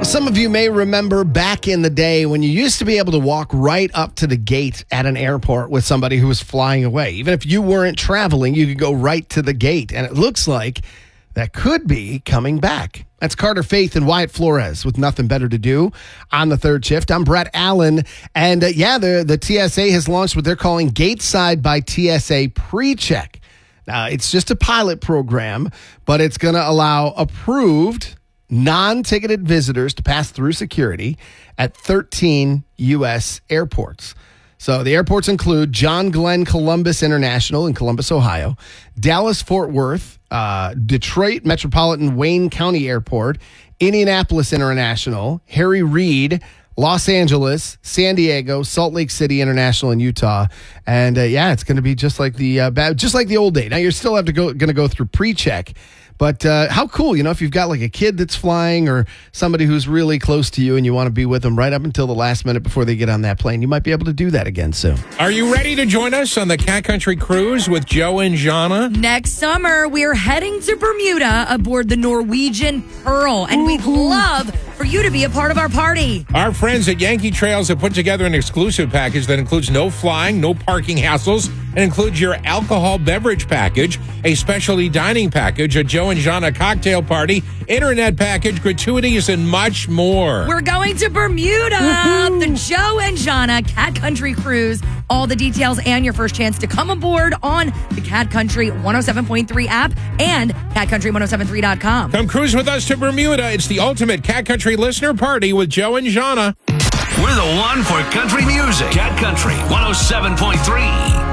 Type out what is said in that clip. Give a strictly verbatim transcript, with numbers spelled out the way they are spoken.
some of you may remember back in the day when you used to be able to walk right up to the gate at an airport with somebody who was flying away. Even if you weren't traveling, you could go right to the gate. And it looks like that could be coming back. That's Carter Faith and Wyatt Flores with Nothing Better to Do on the third shift. I'm Brett Allen. And uh, yeah, the, the T S A has launched what they're calling Gateside by T S A PreCheck. Now, it's just a pilot program, but it's going to allow approved non-ticketed visitors to pass through security at thirteen U S airports. So the airports include John Glenn Columbus International in Columbus, Ohio, Dallas-Fort Worth, uh, Detroit Metropolitan Wayne County Airport, Indianapolis International, Harry Reid, Los Angeles, San Diego, Salt Lake City International in Utah. And uh, yeah, it's going to be just like the uh, just like the old day. Now, you're still have to go going to go through PreCheck. But uh, how cool, you know, if you've got like a kid that's flying or somebody who's really close to you and you want to be with them right up until the last minute before they get on that plane, you might be able to do that again soon. Are you ready to join us on the Cat Country Cruise with Joe and Jana? Next summer, we're heading to Bermuda aboard the Norwegian Pearl, and we'd love for you to be a part of our party. Our friends at Yankee Trails have put together an exclusive package that includes no flying, no parking hassles, and includes your alcohol beverage package, a specialty dining package, a Joe and Jana cocktail party, internet package, gratuities, and much more. We're going to Bermuda, the Joe and Jana Cat Country Cruise. All the details and your first chance to come aboard on the Cat Country one oh seven point three app and cat country ten seventy-three dot com. Come cruise with us to Bermuda. It's the ultimate Cat Country listener party with Joe and Jana. We're the one for country music. Cat Country one oh seven point three.